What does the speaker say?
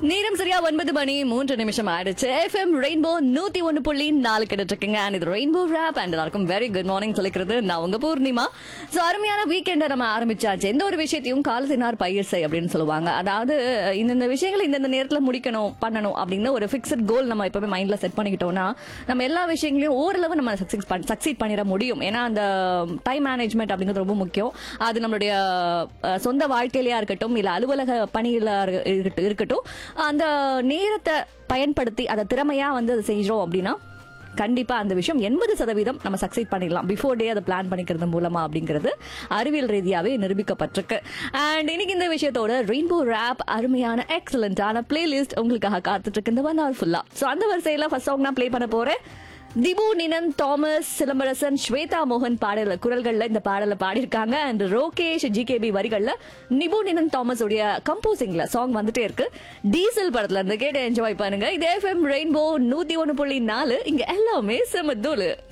நேரம் சரியா 9:03 ஆயிடுச்சு. FM ரெயின்போ 101.4 கிட்ட இருக்குங்க. இது ரெயின்போ ராப் அண்ட் எல்லாருக்கும் வெரி குட் மார்னிங் சொல்லிக்கிறது நான் உங்க பூர்ணிமா. சோ அருமையான வீக்கெண்டை நம்ம ஆரம்பிச்சாச்சு. எந்த ஒரு விஷயத்தையும் காலத்தினார் பயிர் செய் அப்படின்னு சொல்லுவாங்க. அதாவது இந்த விஷயங்களை இந்த நேரத்துல முடிக்கணும் பண்ணணும் அப்படின்னு ஒரு பிக்சட் கோல் நம்ம எப்பவுமே மைண்ட்ல செட் பண்ணிக்கிட்டோம்னா நம்ம எல்லா விஷயங்களையும் ஓரளவு நம்ம சக்சீட் பண்ணிட முடியும். ஏன்னா அந்த டைம் மேனேஜ்மெண்ட் அப்படிங்கிறது ரொம்ப முக்கியம். அது நம்மளுடைய சொந்த வாழ்க்கையிலயா இருக்கட்டும் இல்ல அலுவலக பணியில இருக்கட்டும், அந்த நேரத்தை பயன்படுத்தி அதை திறமையா அதை செய்யறோம் அப்படின்னா கண்டிப்பா அந்த விஷயம் 80% நம்ம சக்சீட் பண்ணிடலாம். பிஃபோர் டே அதை பிளான் பண்ணிக்கிறது மூலமா அப்படிங்கிறது அறிவியல் ரீதியாவே நிரூபிக்கப்பட்டிருக்கு. அண்ட் இன்னைக்கு இந்த விஷயத்தோட ரெயின்போ ராப் அருமையான எக்ஸலண்டான பிளேலிஸ்ட் உங்களுக்காக காத்துட்டு இருக்கு இந்த 1 hour ஃபுல்லா. சோ அந்த வரிசையில ஃபர்ஸ்ட் சாங் நான் பிளே பண்ண போறேன். திபு, நினன், தாமஸ், சிலம்பரசன், ஸ்வேதா மோகன் குரல்கள்ல இந்த பாடல பாடியிருக்காங்க. அண்ட் ரோகேஷ் ஜிகேபி வரிகள்ல நிபு, நினன், தாமஸ் உடைய கம்போசிங்ல சாங் வந்துட்டே இருக்கு. டீசல் படத்துல இருந்து கேட்டு என்ஜாய் பண்ணுங்க. இது FM ரெயின்போ 101.4. இங்க எல்லாமே செம தூளு.